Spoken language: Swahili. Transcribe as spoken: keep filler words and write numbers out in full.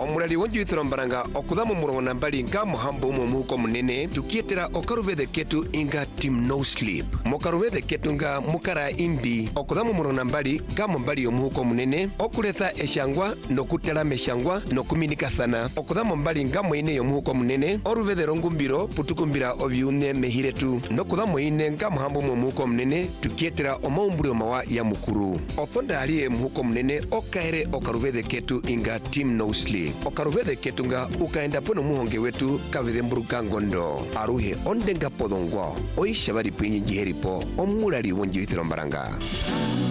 omulali wonjibithiro mbaranga okuthamu murongo na mbali nga muhambo umwe muhuko munene tukietera okaruvithe ketu inga team no sleep mokaruvithe ketu nga mukara imbi okuthamu murongo na mbali nga mbali yomuhuko munene okuletha eshangwa nokutela meshangwa nokuminikathana okuthamu mbali nga mwine yomuhuko munene oruvithe rongumbiro putukumbira obyune mehiretu nokuthamu ine nga muhambo umwe muhuko munene tukietera omaumbulio mawa ya mukuru othonda aliye muhuko munene okaere okaruvithe ketu inga team no sleep okaruvithe ketu nga ukaenda pono muhonge wetu kavithe mburuka ngondo aruhe ondenga podongwa oisha bari pwinyi jiheripo omulali wonjibithiro mbaranga.